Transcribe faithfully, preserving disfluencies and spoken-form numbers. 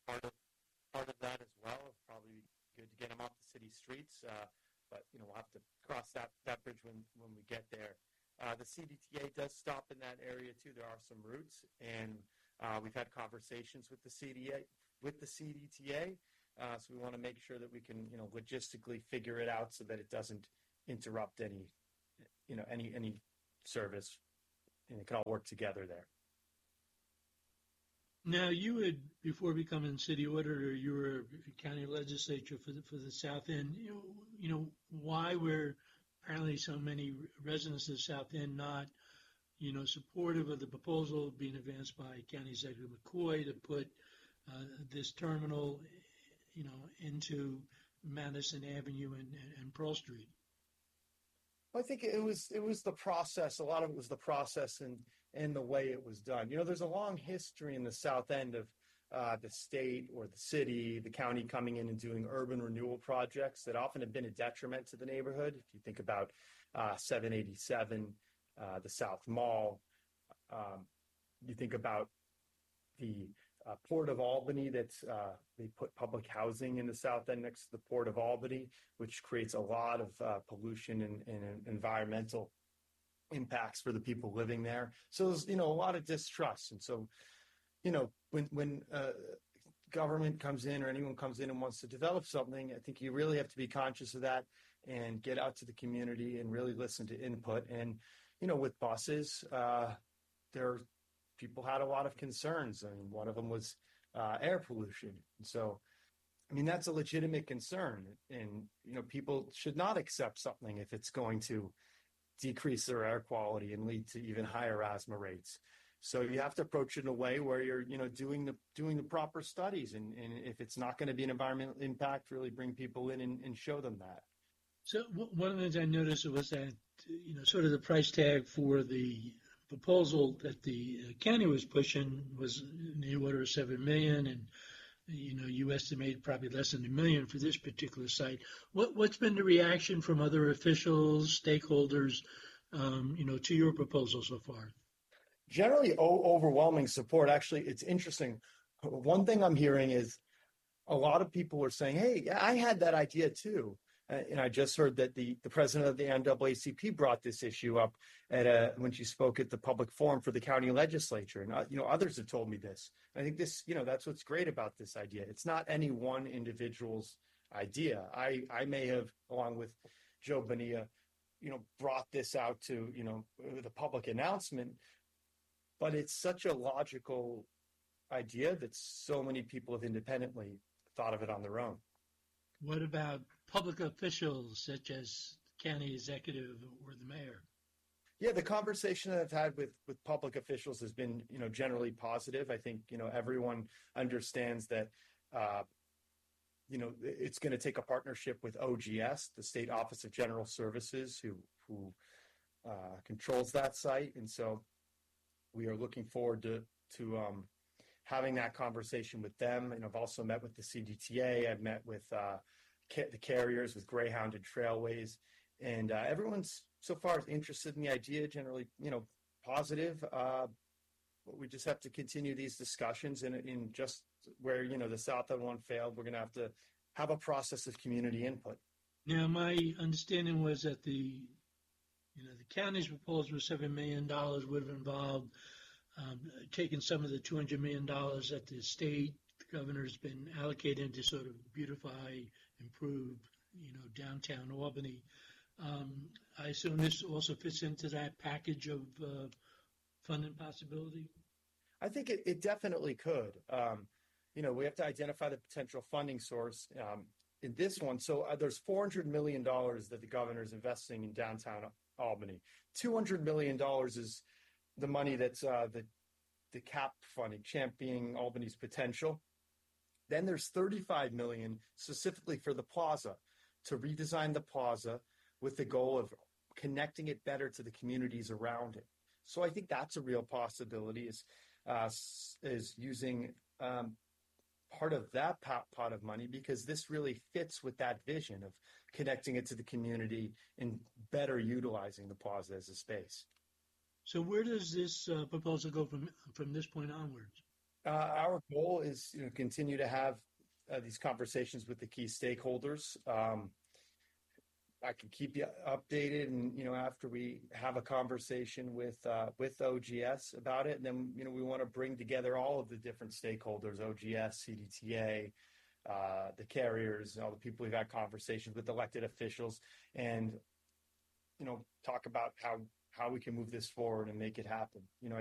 part of part of that as well. It'll probably be good to get them off the city streets, uh, but you know we'll have to cross that, that bridge when, when we get there. Uh, the C D T A does stop in that area too. There are some routes, and uh, we've had conversations with the C D A with the C D T A. Uh, so we want to make sure that we can you know logistically figure it out so that it doesn't interrupt any you know any any service, and it can all work together there. Now, you had, before becoming city auditor, you were county legislature for the, for the South End. You know, you know, why were apparently so many residents of the South End not, you know, supportive of the proposal being advanced by County Executive McCoy to put uh, this terminal, you know, into Madison Avenue and, and Pearl Street? I think it was it was the process. A lot of it was the process and and the way it was done. You know, there's a long history in the South End of uh, the state or the city, the county coming in and doing urban renewal projects that often have been a detriment to the neighborhood. If you think about uh, seven eighty-seven, uh, the South Mall, um, you think about the uh, Port of Albany, that's uh, they put public housing in the South End next to the Port of Albany, which creates a lot of uh, pollution and, and environmental impacts for the people living there. So there's, you know, a lot of distrust. And so, you know, when, when uh, government comes in or anyone comes in and wants to develop something, I think you really have to be conscious of that and get out to the community and really listen to input. And, you know, with buses, uh, there people had a lot of concerns. I mean, one of them was uh, air pollution. And so, I mean, that's a legitimate concern. And, you know, people should not accept something if it's going to decrease their air quality and lead to even higher asthma rates. So you have to approach it in a way where you're, you know, doing the doing the proper studies. And, and if it's not going to be an environmental impact, really bring people in and, and show them that. So w- one of the things I noticed was that, you know, sort of the price tag for the proposal that the county was pushing was in the order of seven million dollars, and you know, you estimate probably less than a million for this particular site. What, what's been the reaction from other officials, stakeholders, um, you know, to your proposal so far? Generally, o- overwhelming support. Actually, it's interesting. One thing I'm hearing is a lot of people are saying, hey, I had that idea too. And I just heard that the, the president of the N double A C P brought this issue up at a, when she spoke at the public forum for the county legislature. And, uh, you know, others have told me this. I think this, you know, that's what's great about this idea. It's not any one individual's idea. I, I may have, along with Joe Bonilla, you know, brought this out to, you know, the public announcement, but it's such a logical idea that so many people have independently thought of it on their own. What about public officials such as county executive or the mayor? Yeah, the conversation that I've had with, with public officials has been, you know, generally positive. I think, you know, everyone understands that, uh, you know, it's going to take a partnership with O G S, the State Office of General Services, who who uh, controls that site. And so we are looking forward to to um, having that conversation with them. And I've also met with the C D T A. I've met with uh, ca- the carriers, with Greyhound and Trailways. And uh, everyone's so far interested in the idea, generally, you know, positive. Uh, but we just have to continue these discussions. And in just where, you know, the South End one failed, we're going to have to have a process of community input. Now, my understanding was that the, you know, the county's proposal was seven million dollars would have involved um, taking some of the two hundred million dollars that the state, the governor's been allocated to sort of beautify, improve, you know, downtown Albany. Um, I assume this also fits into that package of uh, funding possibility? I think it, it definitely could. Um, you know, we have to identify the potential funding source um, in this one. So uh, there's four hundred million dollars that the governor is investing in downtown Albany. two hundred million dollars is the money that's uh, the, the CAP funding, Championing Albany's Potential. Then there's thirty-five million dollars specifically for the plaza, to redesign the plaza with the goal of connecting it better to the communities around it. So I think that's a real possibility, is uh, is using um, part of that pot, pot of money, because this really fits with that vision of connecting it to the community and better utilizing the plaza as a space. So where does this uh, proposal go from from this point onwards? Uh, our goal is, you know, continue to have uh, these conversations with the key stakeholders. Um, I can keep you updated, and you know, after we have a conversation with uh, with O G S about it, and then you know, we want to bring together all of the different stakeholders: O G S, C D T A, uh, the carriers, and all the people we've had conversations with, elected officials, and you know, talk about how how we can move this forward and make it happen. You know,